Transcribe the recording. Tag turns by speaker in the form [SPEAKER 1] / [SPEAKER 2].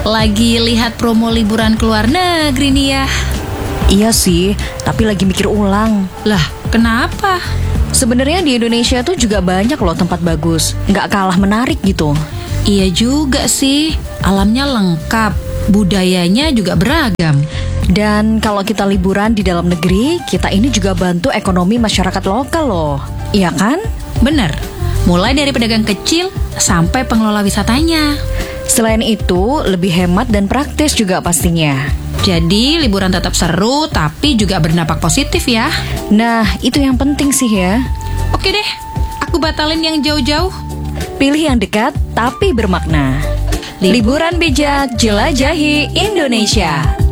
[SPEAKER 1] Lagi lihat promo liburan ke luar negeri nih ya.
[SPEAKER 2] Iya sih, tapi lagi mikir ulang.
[SPEAKER 1] Lah, kenapa?
[SPEAKER 2] Sebenarnya di Indonesia tuh juga banyak loh tempat bagus, nggak kalah menarik gitu.
[SPEAKER 1] Iya juga sih, alamnya lengkap, budayanya juga beragam.
[SPEAKER 2] Dan kalau kita liburan di dalam negeri, kita ini juga bantu ekonomi masyarakat lokal loh. Iya kan?
[SPEAKER 1] Bener, mulai dari pedagang kecil sampai pengelola wisatanya.
[SPEAKER 2] Selain itu, lebih hemat dan praktis juga pastinya.
[SPEAKER 1] Jadi liburan tetap seru tapi juga berdampak positif ya.
[SPEAKER 2] Nah, itu yang penting sih ya.
[SPEAKER 1] Oke deh, aku batalin yang jauh-jauh.
[SPEAKER 2] Pilih yang dekat tapi bermakna. Liburan bijak, jelajahi Indonesia.